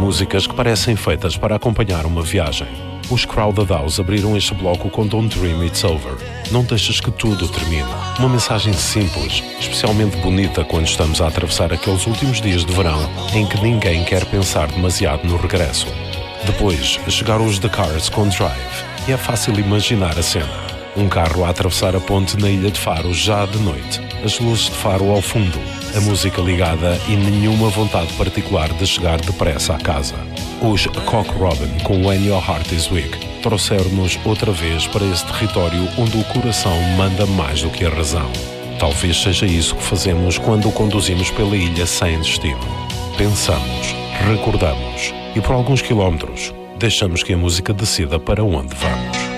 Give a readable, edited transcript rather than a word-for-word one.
músicas que parecem feitas para acompanhar uma viagem. Os Crowded House abriram este bloco com Don't Dream It's Over. Não deixes que tudo termine. Uma mensagem simples, especialmente bonita quando estamos a atravessar aqueles últimos dias de verão em que ninguém quer pensar demasiado no regresso. Depois, chegaram os The Cars com Drive, e é fácil imaginar a cena. Um carro a atravessar a ponte na ilha de Faro já de noite, as luzes de Faro ao fundo, a música ligada e nenhuma vontade particular de chegar depressa à casa. Os Cock Robin com When Your Heart Is Weak trouxeram-nos outra vez para esse território onde o coração manda mais do que a razão. Talvez seja isso que fazemos quando o conduzimos pela ilha sem destino. Pensamos, recordamos e por alguns quilómetros deixamos que a música decida para onde vamos.